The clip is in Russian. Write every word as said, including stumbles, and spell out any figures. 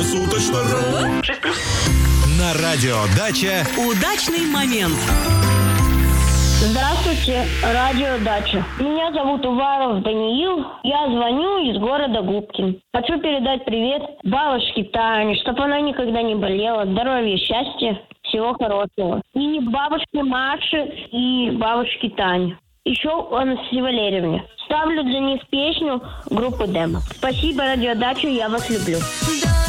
Круглосуточно. шесть плюс. На радио «Дача» удачный момент. Здравствуйте, радио «Дача». Меня зовут Уваров Даниил. Я звоню из города Губкин. Хочу передать привет бабушке Тане, чтобы она никогда не болела. Здоровья, счастья, всего хорошего. И бабушке Маше, и бабушке Тане. Еще Анастасии Валерьевне. Ставлю для них песню группы Демо. Спасибо, радио «Дача», я вас люблю.